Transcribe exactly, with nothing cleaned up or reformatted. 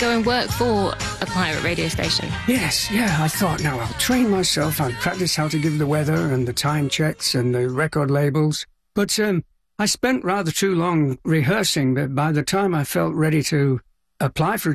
go and work for a pirate radio station? Yes, yeah, I thought, now I'll train myself, I'll practice how to give the weather and the time checks and the record labels. But um, I spent rather too long rehearsing that by the time I felt ready to apply for